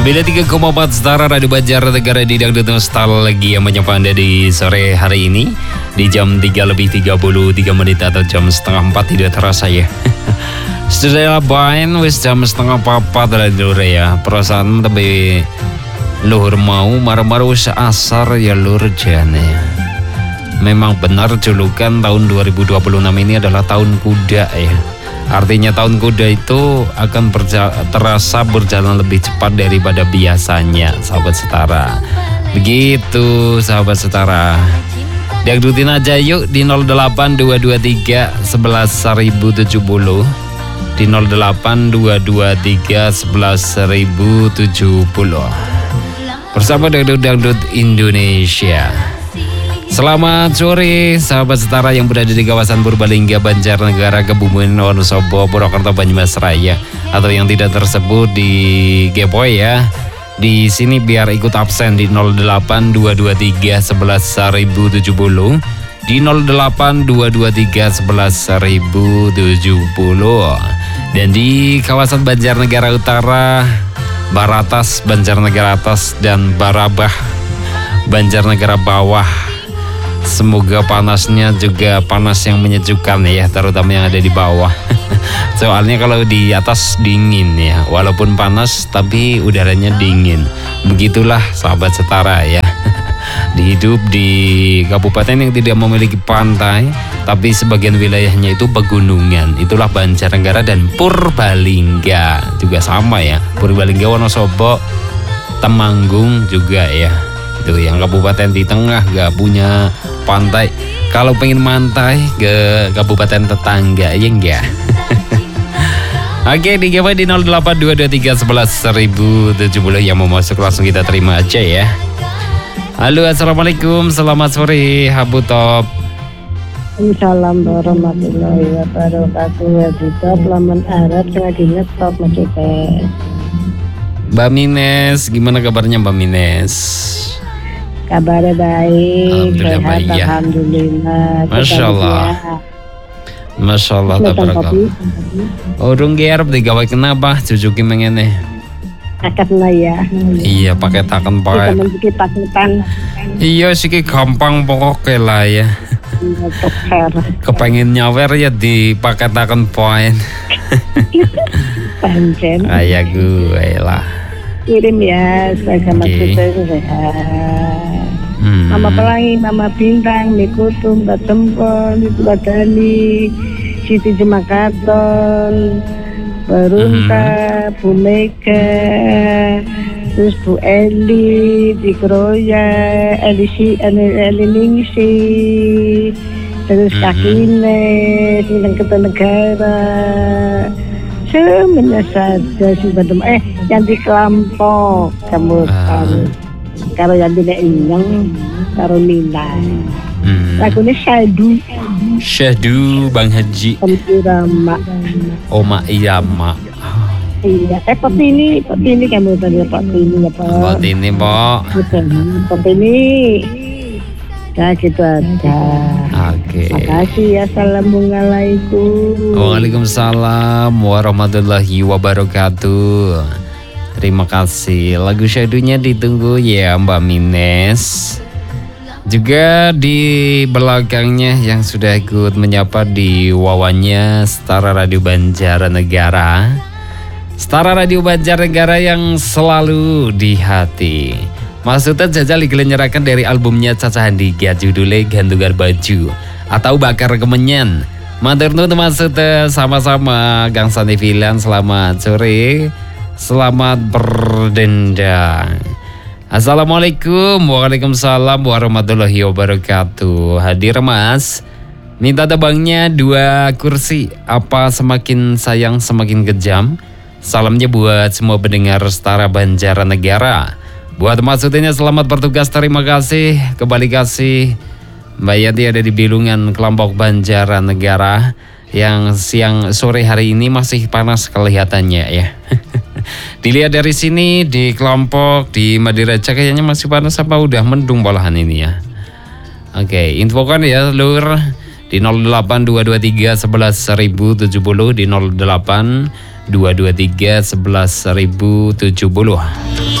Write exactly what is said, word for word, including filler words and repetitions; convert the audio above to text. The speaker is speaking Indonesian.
sembilan puluh tiga koma empat Setara Radio Banjarnegara di Dangdut Nostalgia yang menyapa Anda di sore hari ini di jam tiga lebih tiga puluh tiga menit atau jam setengah empat tidak terasa ya. Sudah labain wis jam setengah papat radio ya. Perasaan tapi luhur mau marah-marah wis asar ya luhur jane ya. Memang benar julukan tahun dua ribu dua puluh enam ini adalah tahun kuda ya. Artinya tahun kuda itu akan berja- terasa berjalan lebih cepat daripada biasanya, sahabat setara. Begitu, sahabat setara. Dangdutin aja yuk di nol delapan dua dua tiga sebelas seribu tujuh puluh, di nol delapan dua dua tiga sebelas seribu tujuh puluh. Bersama Dangdut-Dangdut Indonesia. Selamat sore sahabat setara yang berada di kawasan Purbalingga, Banjarnegara, Kebumen, Wonosobo, Purwokerto, Banyumas Raya, atau yang tidak tersebut di Gepoy ya. Di sini biar ikut absen di nol delapan dua dua tiga sebelas seribu tujuh puluh, di nol delapan dua dua tiga sebelas seribu tujuh puluh, dan di kawasan Banjarnegara Utara, Baratas, Banjarnegara Atas, dan Barabah, Banjarnegara Bawah. Semoga panasnya juga panas yang menyejukkan ya, terutama yang ada di bawah. Soalnya kalau di atas dingin ya, walaupun panas tapi udaranya dingin. Begitulah sahabat setara ya. Dihidup di kabupaten yang tidak memiliki pantai, tapi sebagian wilayahnya itu pegunungan. Itulah Banjarnegara dan Purbalingga juga sama ya. Purbalingga, Wonosobo, Temanggung juga ya. Itu yang kabupaten di tengah gak punya pantai. Kalau pengen mantai ke kabupaten tetangga ya enggak. Oke, di G W di nol delapan dua dua tiga sebelas seribu tujuh puluh yang mau masuk langsung kita terima aja ya. Halo, assalamualaikum, selamat sore Habu Top. Assalamualaikum warahmatullahi wabarakatuh. Habu Top, laman Arab sengaja top maksudnya. Mbak Mines, gimana kabarnya Mbak Mines? Kabarnya baik, Alhamdulillah, sehat, baik, ya. Alhamdulillah. Masya Allah. Masya Allah, tabarakallah. Urung gerb digawe kenapa? Cucuki mengene. Akadna ya. Iya, pakai takan Kita pakai. mencuci paketan. Iya sih gampang pokoknya lah ya. Toker. Kepengen nyawer ya di pakai takan poin. Panjen. Ayah gue lah. Kirim ya, saya sama Oke. kita sehat. Hmm. Mama Pelangi, Mama Bintang, Mikutum, Mbak Jempol, Ibu Badani, Siti Jemakaton, Barunta, Bu Mega, terus Bu Eli, Dikroya, Elisi, Eli Ningsi, terus Kakine, Sinang Kertanegara, semuanya saja sih Badem. Eh, yang di Kelampok, kamu tahu. Kalau yang tidak inyong, karo Nina. Hmm. Lagunya Syahdu, Syahdu Bang Haji Irama. Oma Irama. Iya, eh Potini, Potini kamu tadi Potini ya Pak. Buat ini Pak. Potini. Ya gitu aja. Oke. Makasih ya, assalamualaikum. Waalaikumsalam warahmatullahi wabarakatuh. Terima kasih. Lagu Syahdunya ditunggu ya Mbak Mines. Juga di belakangnya yang sudah ikut menyapa di wawannya Setara Radio Banjarnegara. Setara Radio Banjarnegara yang selalu di hati. Maksudnya jajal digelenyerakan dari albumnya Caca Handiga, judulnya Gantungan Baju atau Bakar Kemenyan. Matur nuwun maksudnya sama-sama Gang Sandi Filan, selamat sore. Selamat berdendang. Assalamualaikum, waalaikumsalam warahmatullahi wabarakatuh. Hadir Mas. Minta tebangnya dua kursi. Apa semakin sayang semakin kejam? Salamnya buat semua pendengar Setara Banjarnegara. Buat maksudnya selamat bertugas, terima kasih. Kembali kasih Mbak Yati ada di Bilungan, Kelompok Banjarnegara. Yang siang sore hari ini masih panas kelihatannya ya. Dilihat dari sini di Kelompok di Madiraja kayaknya masih panas apa udah mendung malahan ini ya. Oke, infokan ya Lur di nol delapan dua dua tiga sebelas seribu tujuh puluh, di nol delapan dua dua tiga sebelas seribu tujuh puluh.